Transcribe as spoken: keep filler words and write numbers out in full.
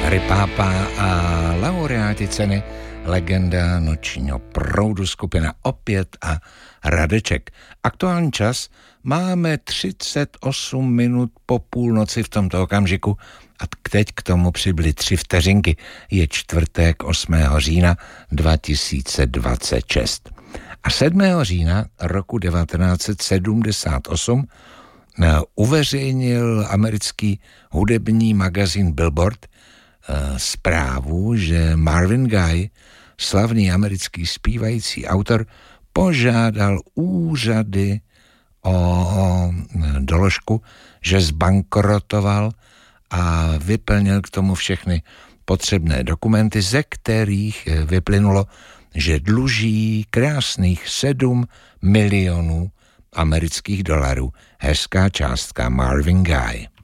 Rypápa a laureáti ceny Legenda nočního proudu, skupina Opět a Radeček. Aktuální čas máme třicet osm minut po půlnoci v tomto okamžiku a teď k tomu přibyly tři vteřinky. Je čtvrtek osmého října dva tisíce dvacet šest. A sedmého října roku devatenáct set sedmdesát osm uveřejnil americký hudební magazín Billboard zprávu, že Marvin Gaye, slavný americký zpívající autor, požádal úřady o doložku, že zbankrotoval a vyplnil k tomu všechny potřebné dokumenty, ze kterých vyplynulo, že dluží krásných sedm milionů amerických dolarů. Hezká částka. Marvin Gaye.